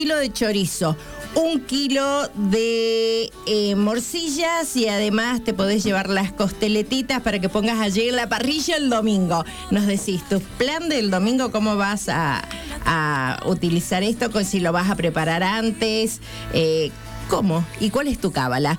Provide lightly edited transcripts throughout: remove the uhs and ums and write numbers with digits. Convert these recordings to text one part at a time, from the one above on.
kilo de chorizo, 1 kilo de morcillas y además te podés llevar las costeletitas para que pongas allí en la parrilla el domingo. Nos decís tu plan del domingo, cómo vas a utilizar esto, si lo vas a preparar antes, ¿cómo? ¿Y cuál es tu cábala?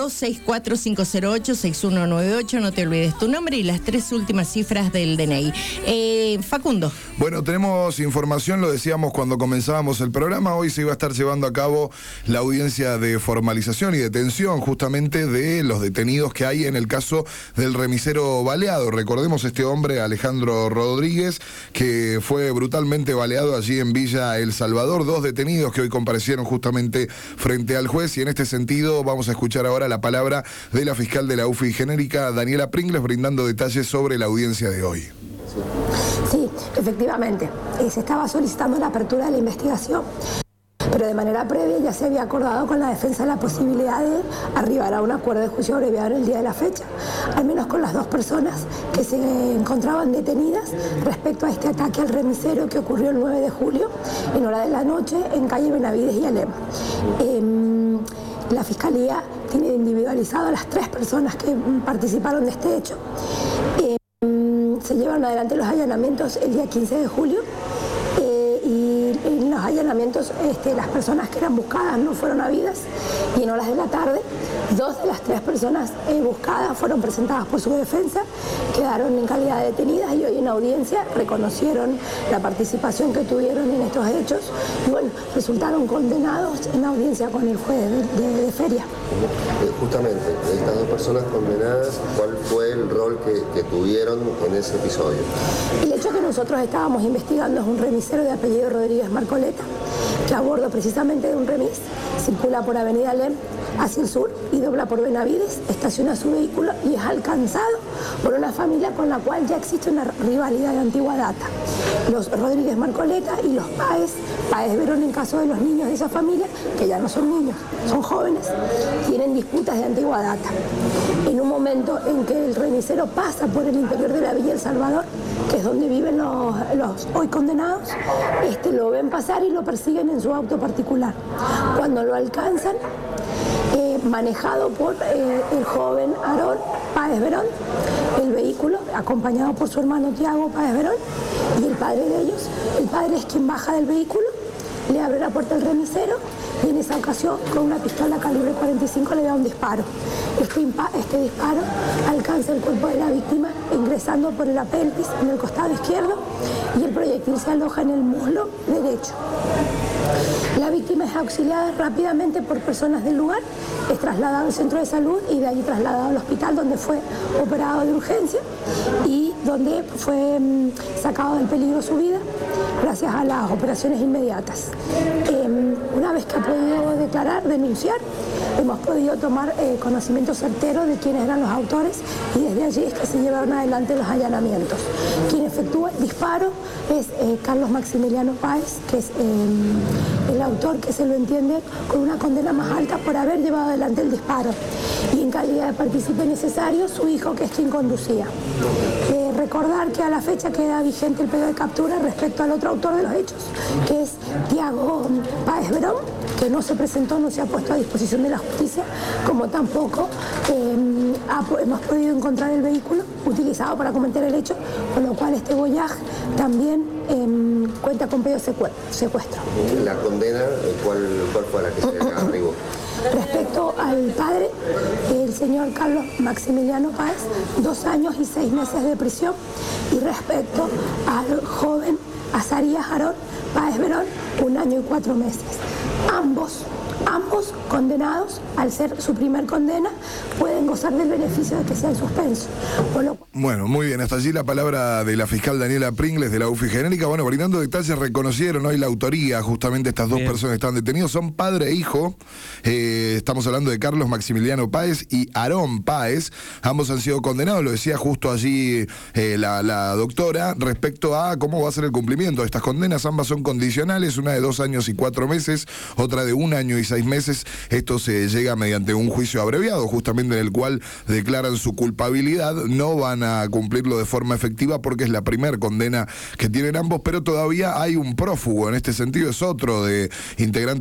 264-508-6198, no te olvides tu nombre y las 3 últimas cifras del DNI. Facundo. Bueno, tenemos información, lo decíamos cuando comenzábamos el programa, hoy se iba a estar llevando a cabo la audiencia de formalización y detención justamente de los detenidos que hay en el caso del remisero baleado. Recordemos este hombre, Alejandro Rodríguez, que fue brutalmente baleado allí en Villa El Salvador, 2 detenidos que hoy comparecieron justamente frente al juez. Y en este sentido vamos a escuchar ahora la palabra de la fiscal de la UFI genérica, Daniela Pringles, brindando detalles sobre la audiencia de hoy. Sí, efectivamente, se estaba solicitando la apertura de la investigación, pero de manera previa ya se había acordado con la defensa la posibilidad de arribar a un acuerdo de juicio abreviado en el día de la fecha, al menos con las 2 personas que se encontraban detenidas respecto a este ataque al remisero que ocurrió el 9 de julio en hora de la noche en calle Benavides y Alem. La Fiscalía tiene individualizado a las 3 personas que participaron de este hecho. Se llevaron adelante los allanamientos el día 15 de julio y en los allanamientos las personas que eran buscadas no fueron habidas y en horas de la tarde 2 de las 3 personas buscadas fueron presentadas por su defensa, quedaron en calidad de detenidas y hoy en audiencia reconocieron la participación que tuvieron en estos hechos y bueno, resultaron condenados en audiencia con el juez de feria. Justamente, estas 2 personas condenadas, ¿cuál fue el rol que tuvieron en ese episodio? El hecho que nosotros estábamos investigando es un remisero de apellido Rodríguez Marcoleta, que a bordo precisamente de un remis circula por Avenida Alem hacia el sur y dobla por Benavides, estaciona su vehículo y es alcanzado por una familia con la cual ya existe una rivalidad de antigua data. Los Rodríguez Marcoleta y los Páez Verón, en caso de los niños de esa familia, que ya no son niños, son jóvenes, tienen disputas de antigua data. En un momento en que el remisero pasa por el interior de la Villa El Salvador, que es donde viven los hoy condenados, lo ven pasar y lo persiguen en su auto particular. Cuando lo alcanzan, manejado por el joven Aarón Páez Verón, el vehículo, acompañado por su hermano Tiago Páez Verón y el padre de ellos. El padre es quien baja del vehículo, le abre la puerta al remisero y en esa ocasión con una pistola calibre 45 le da un disparo. Este disparo alcanza el cuerpo de la víctima ingresando por la pelvis en el costado izquierdo y el proyectil se aloja en el muslo derecho. La víctima es auxiliada rápidamente por personas del lugar, es trasladado al centro de salud y de allí trasladado al hospital donde fue operado de urgencia y donde fue sacado del peligro su vida gracias a las operaciones inmediatas. Una vez que ha podido denunciar, hemos podido tomar conocimiento certero de quiénes eran los autores y desde allí es que se llevaron adelante los allanamientos. Quien efectúa el disparo es Carlos Maximiliano Páez, que es el autor que se lo entiende con una condena más alta por haber llevado adelante el disparo y en calidad de partícipe necesario su hijo, que es quien conducía. Recordar que a la fecha queda vigente el pedido de captura respecto al otro autor de los hechos, que es Tiago Páez Verón, que no se presentó, no se ha puesto a disposición de la justicia, como tampoco hemos podido encontrar el vehículo utilizado para cometer el hecho, con lo cual este Voyage también cuenta con pedido de secuestro. ¿La condena cuál fue la que se arribó? Respecto al padre, el señor Carlos Maximiliano Páez, 2 años y 6 meses de prisión, y respecto al joven Azarías Aarón Páez Verón, 1 año y 4 meses. Ambos condenados, al ser su primer condena, pueden gozar del beneficio de que sea en suspenso. Bueno, muy bien, hasta allí la palabra de la fiscal Daniela Pringles de la UFI genérica. Bueno, brindando detalles, reconocieron hoy la autoría, justamente estas 2 personas que están detenidos, son padre e hijo. Estamos hablando de Carlos Maximiliano Páez y Aarón Páez. Ambos han sido condenados, lo decía justo allí la doctora, respecto a cómo va a ser el cumplimiento de estas condenas. Ambas son condicionales, una de 2 años y 4 meses, otra de 1 año y 6 meses. Esto se llega mediante un juicio abreviado, justamente en el cual declaran su culpabilidad, no van van a cumplirlo de forma efectiva porque es la primer condena que tienen ambos, pero todavía hay un prófugo en este sentido, es otro de integrante